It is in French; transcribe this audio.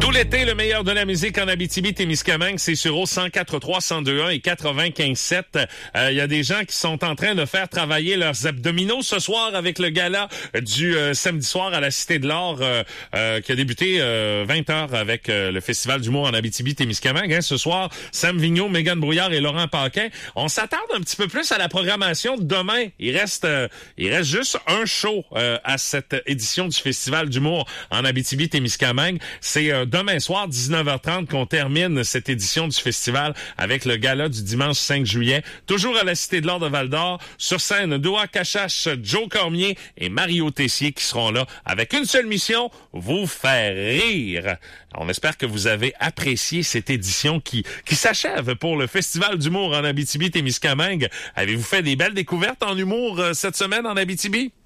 Tout l'été, le meilleur de la musique en Abitibi-Témiscamingue, c'est sur au 104.3, 102.1 et 95.7. Il y a des gens qui sont en train de faire travailler leurs abdominaux ce soir avec le gala du samedi soir à la Cité de l'Or qui a débuté 20h avec le Festival d'humour en Abitibi-Témiscamingue. Hein, ce soir, Sam Vigneault, Mégane Brouillard et Laurent Paquin. On s'attarde un petit peu plus à la programmation de demain. Il reste juste un show à cette édition du Festival d'humour en Abitibi-Témiscamingue. C'est demain soir, 19h30, qu'on termine cette édition du festival avec le gala du dimanche 5 juillet. Toujours à la Cité de l'Or de Val-d'Or. Sur scène, Doha Cachache, Joe Cormier et Mario Tessier qui seront là avec une seule mission, vous faire rire. On espère que vous avez apprécié cette édition qui s'achève pour le Festival d'humour en Abitibi-Témiscamingue. Avez-vous fait des belles découvertes en humour cette semaine en Abitibi?